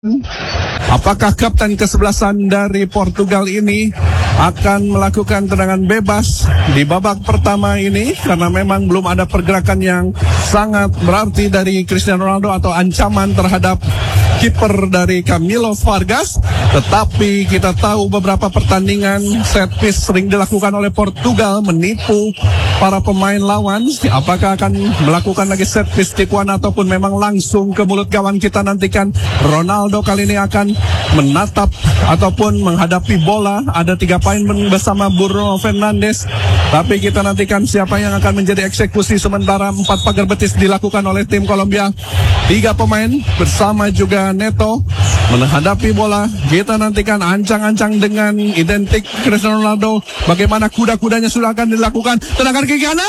Apakah kapten kesebelasan dari Portugal ini akan melakukan tendangan bebas di babak pertama ini, karena memang belum ada pergerakan yang sangat berarti dari Cristiano Ronaldo atau ancaman terhadap kiper dari Camilo Vargas. Tetapi kita tahu beberapa pertandingan set piece sering dilakukan oleh Portugal menipu para pemain lawan. Apakah akan melakukan lagi set piece tipuan ataupun memang langsung ke mulut gawang? Kita nantikan. Ronaldo kali ini akan menatap ataupun menghadapi bola. Ada 3 poin bersama Bruno Fernandes. Tapi kita nantikan siapa yang akan menjadi eksekusi sementara 4 pagar betis dilakukan oleh tim Kolombia. 3 pemain bersama juga Neto menghadapi bola. Kita nantikan ancang-ancang dengan identik Cristiano Ronaldo. Bagaimana kuda-kudanya sudah akan dilakukan. Tendangan kiri kanan.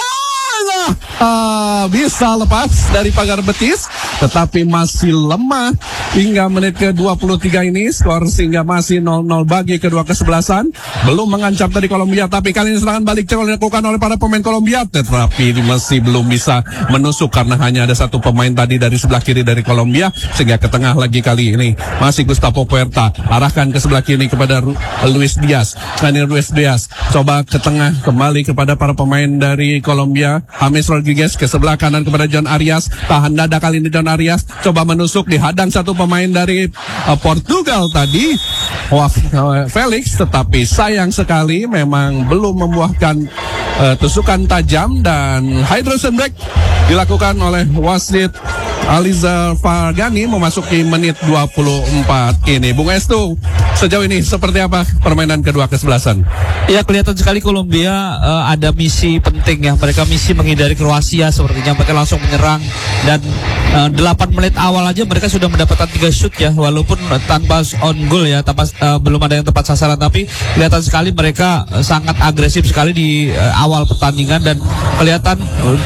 Bisa lepas dari pagar betis, tetapi masih lemah hingga menit ke-23 ini. Skor sehingga masih 0-0 bagi kedua kesebelasan. Belum mengancam tadi Kolombia, tapi kali ini serangan balik dilakukan oleh para pemain Kolombia, tetapi masih belum bisa menusuk karena hanya ada 1 pemain tadi dari sebelah kiri dari Kolombia, sehingga ke tengah lagi kali ini masih Gustavo Puerta. Arahkan ke sebelah kiri kepada Luis Diaz. Luis Diaz coba ke tengah kembali kepada para pemain dari Kolombia. James Rodriguez ke sebelah kanan kepada John Arias. Tahan dada kali ini John Arias. Coba menusuk, dihadang 1 pemain dari Portugal tadi, Felix. Tetapi sayang sekali memang belum membuahkan tusukan tajam. Dan hydration break dilakukan oleh wasit Aliza Fargani memasuki menit 24 ini. Bung Estu, sejauh ini seperti apa permainan kedua kesebelasan? Ya, kelihatan sekali Kolombia ada misi penting ya. Mereka misi menghindari Kroasia, sepertinya mereka langsung menyerang. Dan 8 menit awal aja mereka sudah mendapatkan 3 shoot ya, walaupun tanpa on goal ya, belum ada yang tepat sasaran. Tapi kelihatan sekali mereka sangat agresif sekali di awal pertandingan. Dan kelihatan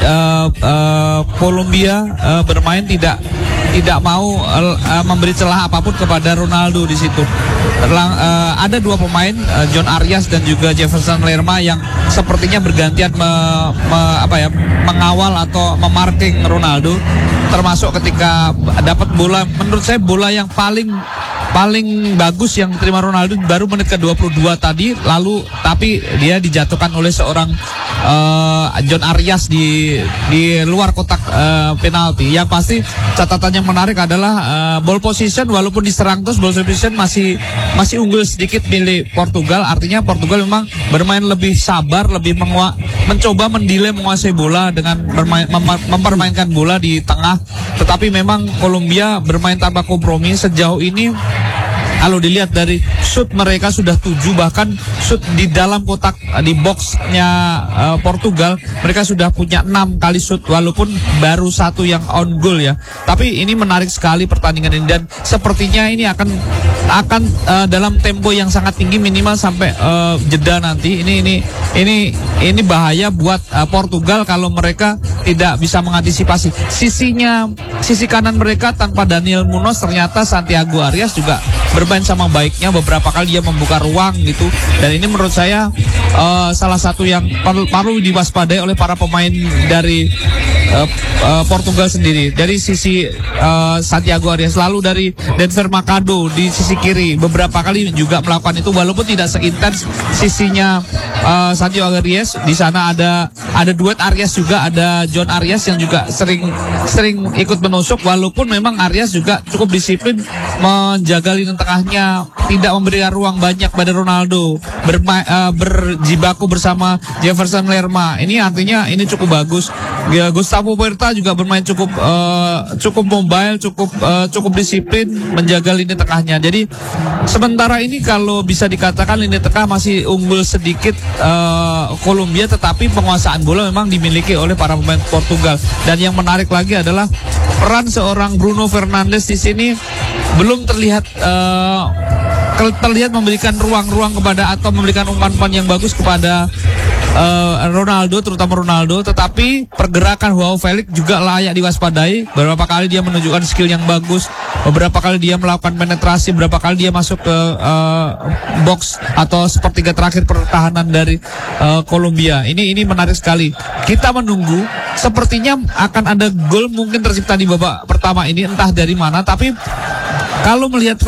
Kolombia bermain tidak mau memberi celah apapun kepada Ronaldo di situ. Ada 2 pemain, John Arias dan juga Jefferson Lerma, yang sepertinya bergantian mengawal atau memarking Ronaldo, termasuk ketika dapat bola. Menurut saya bola yang paling bagus yang terima Ronaldo baru menit ke-22 tadi, tapi dia dijatuhkan oleh seorang John Arias di luar kotak penalti. Yang pasti catatan yang menarik adalah ball position, walaupun diserang terus, ball position masih unggul sedikit milik Portugal. Artinya Portugal memang bermain lebih sabar, lebih mencoba mendelay menguasai bola dengan mempermainkan bola di tengah. Tetapi memang Kolombia bermain tanpa kompromi sejauh ini. Kalau dilihat dari shoot mereka sudah 7, bahkan shoot di dalam kotak di boxnya Portugal mereka sudah punya 6 kali shoot, walaupun baru 1 yang on goal ya. Tapi ini menarik sekali pertandingan ini, dan sepertinya ini akan dalam tempo yang sangat tinggi, minimal sampai jeda nanti. Ini bahaya buat Portugal kalau mereka tidak bisa mengantisipasi. Sisi kanan mereka tanpa Daniel Munoz, ternyata Santiago Arias juga bermain sama baiknya. Beberapa kali dia membuka ruang gitu, dan ini menurut saya salah satu yang perlu diwaspadai oleh para pemain dari Portugal sendiri. Dari sisi Santiago Arias, lalu dari Denver Mercado di sisi kiri beberapa kali juga melakukan itu, walaupun tidak seintens sisinya Santiago Arias. Di sana ada duet Arias juga, ada John Arias yang juga sering ikut menusuk, walaupun memang Arias juga cukup disiplin menjaga lini tengahnya, tidak memberikan ruang banyak pada Ronaldo, berjibaku bersama Jefferson Lerma. Ini artinya ini cukup bagus. Gustavo Puerta juga bermain cukup mobile, cukup disiplin menjaga lini tengahnya. Jadi sementara ini kalau bisa dikatakan lini tengah masih unggul sedikit Kolombia, tetapi penguasaan bola memang dimiliki oleh para pemain Portugal. Dan yang menarik lagi adalah peran seorang Bruno Fernandes di sini belum terlihat memberikan ruang-ruang kepada atau memberikan umpan-umpan yang bagus kepada Ronaldo, terutama Ronaldo. Tetapi pergerakan Joao Felix juga layak diwaspadai. Beberapa kali dia menunjukkan skill yang bagus, beberapa kali dia melakukan penetrasi, beberapa kali dia masuk ke box atau sepertiga terakhir pertahanan dari Kolombia. Ini menarik sekali. Kita menunggu, sepertinya akan ada gol mungkin tercipta di babak pertama ini, entah dari mana. Tapi Kalau melihat